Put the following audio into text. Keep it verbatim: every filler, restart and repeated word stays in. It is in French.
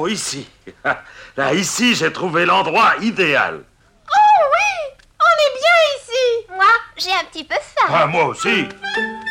Oh, ici. Là, ici, j'ai trouvé l'endroit idéal. Oh oui, on est bien ici. Moi, j'ai un petit peu faim. Ah, moi aussi.